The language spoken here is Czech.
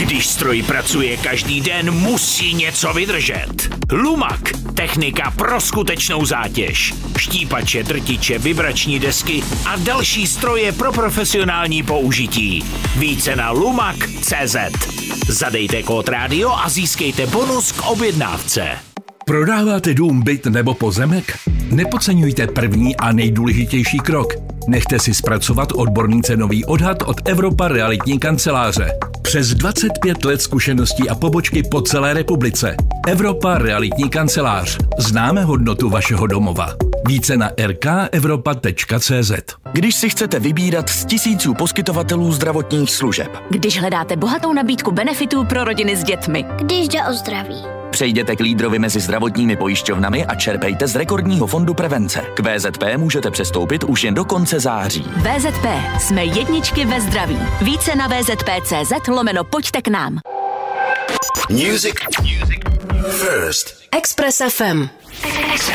Když stroj pracuje každý den, musí něco vydržet. Lumak. Technika pro skutečnou zátěž. Štípače, drtiče, vibrační desky a další stroje pro profesionální použití. Více na lumak.cz. Zadejte kód rádio a získejte bonus k objednávce. Prodáváte dům, byt nebo pozemek? Nepodceňujte první a nejdůležitější krok. Nechte si zpracovat odborný cenový odhad od Evropa realitní kanceláře. Přes 25 let zkušeností a pobočky po celé republice. Evropa realitní kancelář. Známe hodnotu vašeho domova. Více na rkevropa.cz. Když si chcete vybírat z tisíců poskytovatelů zdravotních služeb. Když hledáte bohatou nabídku benefitů pro rodiny s dětmi. Když jde o zdraví. Přejděte k lídrovi mezi zdravotními pojišťovnami a čerpejte z rekordního fondu prevence. K VZP můžete přestoupit už jen do konce září. VZP. Jsme jedničky ve zdraví. Více na vzp.cz/pojďte k nám. Music first. Express FM.